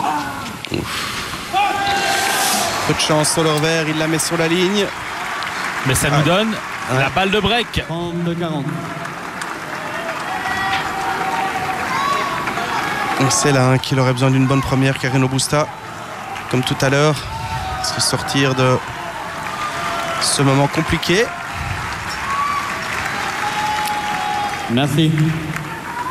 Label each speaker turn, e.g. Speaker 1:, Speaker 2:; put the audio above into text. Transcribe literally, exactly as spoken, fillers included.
Speaker 1: Ouf. Peu de chance sur le revers, il la met sur la ligne.
Speaker 2: Mais ça nous
Speaker 1: ouais.
Speaker 2: donne
Speaker 1: ouais.
Speaker 2: la balle de break.
Speaker 3: trente-deux quarante.
Speaker 1: C'est là hein, qu'il aurait besoin d'une bonne première, Carreno Busta, comme tout à l'heure, se sortir de ce moment compliqué.
Speaker 3: Merci.